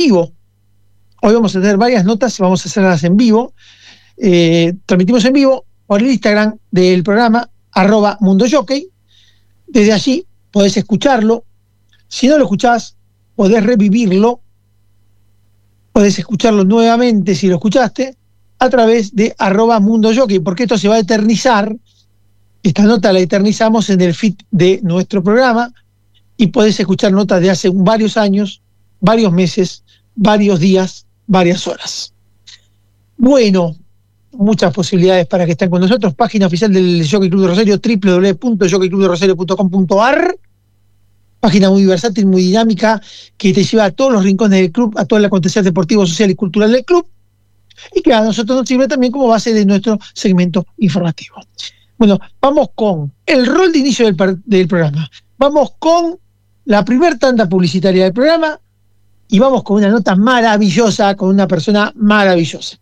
vivo. Hoy vamos a tener varias notas, vamos a hacerlas en vivo. Transmitimos en vivo por el Instagram del programa, @MundoJockey. Desde allí podés escucharlo. Si no lo escuchás, podés revivirlo. Podés escucharlo nuevamente si lo escuchaste a través de @MundoJockey, porque esto se va a eternizar. Esta nota la eternizamos en el feed de nuestro programa y podés escuchar notas de hace varios años, varios meses, varios días, varias horas. Bueno, muchas posibilidades para que estén con nosotros. Página oficial del Jockey Club de Rosario, www.jockeyclubderosario.com.ar. Página muy versátil, muy dinámica, que te lleva a todos los rincones del club, a todo el acontecer deportivo, social y cultural del club, y que a nosotros nos sirve también como base de nuestro segmento informativo. Bueno, vamos con el rol de inicio del programa. Vamos con la primer tanda publicitaria del programa y vamos con una nota maravillosa, con una persona maravillosa.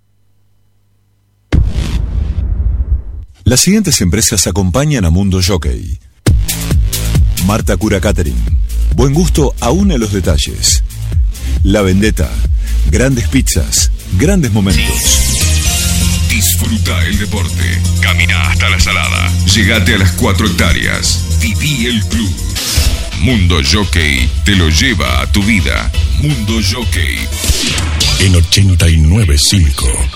Las siguientes empresas acompañan a Mundo Jockey. Marta Cura Catering. Buen gusto aún en los detalles. La Vendetta. Grandes pizzas, grandes momentos. Disfruta el deporte. Camina hasta la salada. Llegate a las 4 hectáreas. Viví el club. Mundo Jockey te lo lleva a tu vida. Mundo Jockey. En 89.5